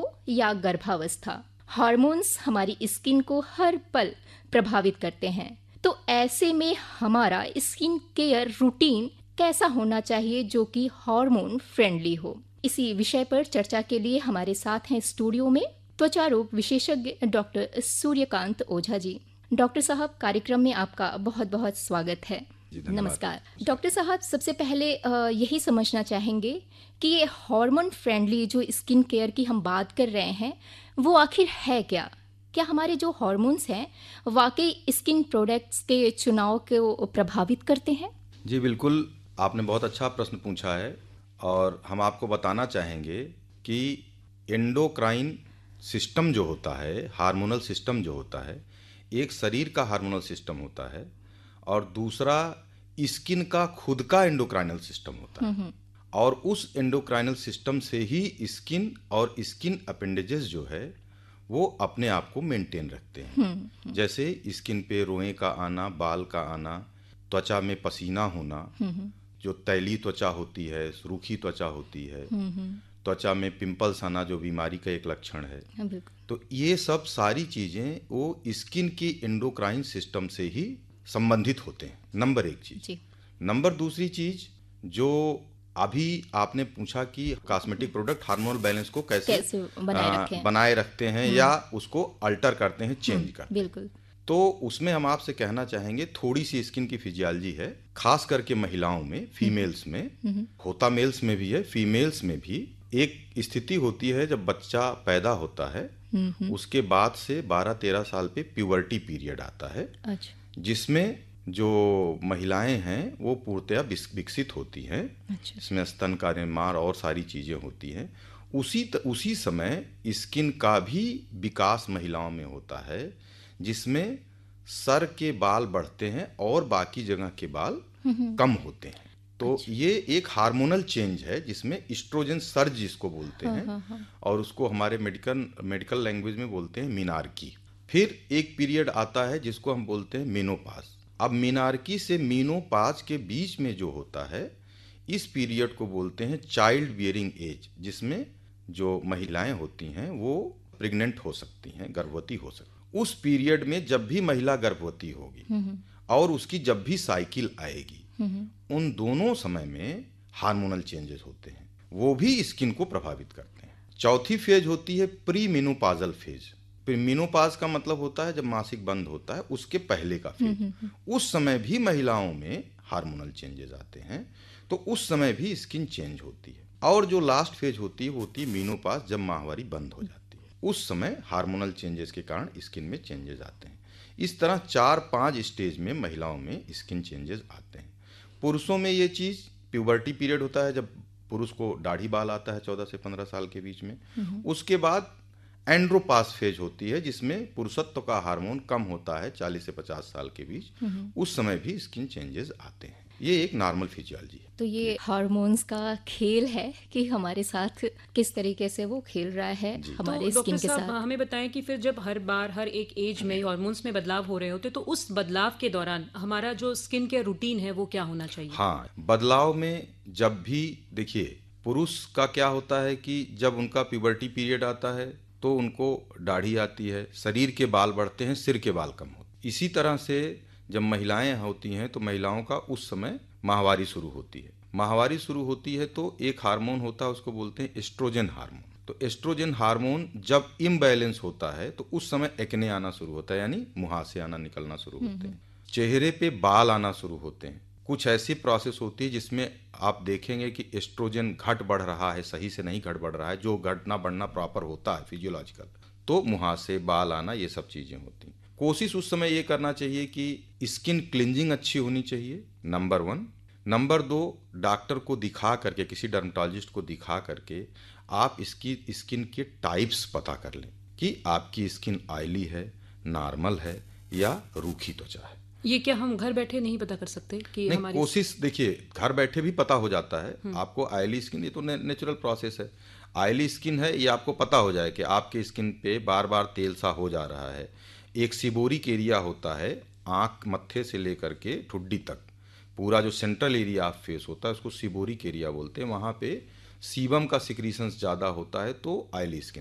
हो या गर्भावस्था, हार्मोन्स हमारी स्किन को हर पल प्रभावित करते हैं। तो ऐसे में हमारा स्किन केयर रूटीन कैसा होना चाहिए जो कि हार्मोन फ्रेंडली हो? इसी विषय पर चर्चा के लिए हमारे साथ हैं स्टूडियो में त्वचा रोग विशेषज्ञ डॉक्टर सूर्यकांत ओझा जी। डॉक्टर साहब, कार्यक्रम में आपका बहुत बहुत स्वागत है। नमस्कार डॉक्टर साहब, सबसे पहले यही समझना चाहेंगे कि ये हार्मोन फ्रेंडली जो स्किन केयर की हम बात कर रहे हैं वो आखिर है क्या? क्या हमारे जो हार्मोन्स हैं वाकई स्किन प्रोडक्ट्स के चुनाव को प्रभावित करते हैं? जी बिल्कुल, आपने बहुत अच्छा प्रश्न पूछा है और हम आपको बताना चाहेंगे कि एंडोक्राइन सिस्टम जो होता है, हार्मोनल सिस्टम जो होता है, एक शरीर का हार्मोनल सिस्टम होता है और दूसरा स्किन का खुद का एंडोक्राइनल सिस्टम होता है। और उस एंडोक्राइनल सिस्टम से ही स्किन और स्किन अपेंडेजेस जो है वो अपने आप को मेंटेन रखते हैं। जैसे स्किन पे रोएं का आना, बाल का आना, त्वचा में पसीना होना, जो तैलीय त्वचा होती है, रूखी त्वचा होती है, त्वचा में पिंपल्स आना जो बीमारी का एक लक्षण है। तो ये सब सारी चीजें वो स्किन की एंडोक्राइन सिस्टम से ही संबंधित होते हैं। नंबर एक चीज। नंबर दूसरी चीज जो अभी आपने पूछा कि कॉस्मेटिक प्रोडक्ट हार्मोनल बैलेंस को कैसे बनाए रखते हैं या उसको अल्टर करते हैं, चेंज करते हैं। बिल्कुल। तो उसमें हम आपसे कहना चाहेंगे थोड़ी सी स्किन की फिजियोलॉजी है, खास करके महिलाओं में, फीमेल्स में, होता मेल्स में भी है, फीमेल्स में भी एक स्थिति होती है जब बच्चा पैदा होता है उसके बाद से 12-13 साल पे प्यूबर्टी पीरियड आता है। अच्छा। जिसमें जो महिलाएं हैं वो पूर्णतया विकसित होती हैं। अच्छा। इसमें स्तन का निर्माण और सारी चीजें होती हैं। उसी समय स्किन का भी विकास महिलाओं में होता है, जिसमें सर के बाल बढ़ते हैं और बाकी जगह के बाल कम होते हैं। तो ये एक हार्मोनल चेंज है जिसमें एस्ट्रोजन सर्ज जिसको बोलते हैं और उसको हमारे मेडिकल लैंग्वेज में बोलते हैं मीनार्की। फिर एक पीरियड आता है जिसको हम बोलते हैं मेनोपाज। अब मीनार्की से मेनोपाज के बीच में जो होता है इस पीरियड को बोलते हैं चाइल्ड बियरिंग एज, जिसमें जो महिलाएं होती हैं वो प्रेग्नेंट हो सकती हैं, गर्भवती हो सकती। उस पीरियड में जब भी महिला गर्भवती होगी और उसकी जब भी साइकिल आएगी, उन दोनों समय में हार्मोनल चेंजेस होते हैं, वो भी स्किन को प्रभावित करते हैं। चौथी फेज होती है प्री मेनोपाजल फेज। मेनोपाज का मतलब होता है जब मासिक बंद होता है उसके पहले का फेज। उस समय भी महिलाओं में हार्मोनल चेंजेस आते हैं, तो उस समय भी स्किन चेंज होती है। और जो लास्ट फेज होती है मेनोपाज, जब माहवारी बंद हो जाती है, उस समय हार्मोनल चेंजेस के कारण स्किन में चेंजेस आते हैं। इस तरह 4-5 स्टेज में महिलाओं में स्किन चेंजेस आते हैं। पुरुषों में ये चीज प्यूबर्टी पीरियड होता है, जब पुरुष को दाढ़ी बाल आता है 14 से 15 साल के बीच में। उसके बाद एंड्रोपास फेज होती है जिसमें पुरुषत्व का हार्मोन कम होता है 40 से 50 साल के बीच। उस समय भी स्किन चेंजेस आते हैं। ये एक नॉर्मल फिजियोलॉजी है। तो ये हार्मोन्स का खेल है कि हमारे साथ किस तरीके से वो खेल रहा है हमारे तो स्किन के साथ। हमें बताएं कि फिर जब हर बार हर एक एज में हार्मोन्स में बदलाव हो रहे होते तो उस बदलाव के दौरान हमारा जो स्किन केयर रूटीन है वो क्या होना चाहिए? हाँ, बदलाव में जब भी देखिए पुरुष का क्या होता है कि जब उनका प्यूबर्टी पीरियड आता है तो उनको दाढ़ी आती है, शरीर के बाल बढ़ते हैं, सिर के बाल कम होते। इसी तरह से जब महिलाएं होती हैं तो महिलाओं का उस समय माहवारी शुरू होती है। माहवारी शुरू होती है तो एक हार्मोन होता है, उसको बोलते हैं एस्ट्रोजन हार्मोन। तो एस्ट्रोजन हार्मोन जब इम्बैलेंस होता है तो उस समय एक्ने आना शुरू होता है, यानी मुहासे आना निकलना शुरू होते हैं, चेहरे पे बाल आना शुरू होते हैं। कुछ ऐसी प्रोसेस होती है जिसमें आप देखेंगे कि एस्ट्रोजन घट बढ़ रहा है, सही से नहीं घट बढ़ रहा है, जो घटना बढ़ना प्रॉपर होता है फिजियोलॉजिकल, तो मुहासे, बाल आना, ये सब चीजें होती हैं। कोशिश उस समय ये करना चाहिए कि स्किन क्लींजिंग अच्छी होनी चाहिए, नंबर 1। नंबर 2, डॉक्टर को दिखा करके, किसी डर्मेटोलॉजिस्ट को दिखा करके आप इसकी स्किन के टाइप्स पता कर लें कि आपकी स्किन ऑयली है, नॉर्मल है या रूखी त्वचा है। ये क्या हम घर बैठे नहीं पता कर सकते कि नहीं, हमारी कोशिश देखिए घर बैठे भी पता हो जाता है आपको ऑयली स्किन, ये तो नेचुरल प्रोसेस है। ऑयली स्किन है ये आपको पता हो जाए कि आपके स्किन पे बार बार तेल सा हो जा रहा है। एक सीबोरिक एरिया होता है, आंख मत्थे से लेकर के ठुड्डी तक, पूरा जो सेंट्रल एरिया ऑफ फेस होता है उसको सीबोरिक एरिया बोलते हैं। वहाँ पे सीबम का सिक्रीशंस ज़्यादा होता है तो ऑयली स्किन